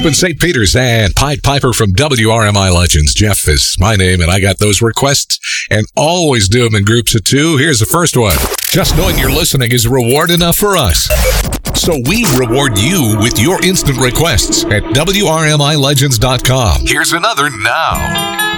in St. Peter's, and Pied Piper from WRMI Legends. Jeff is my name, and I got those requests, and always do them in groups of two. Here's the first one. Just knowing you're listening is reward enough for us. So we reward you with your instant requests at WRMILegends.com. Here's another now.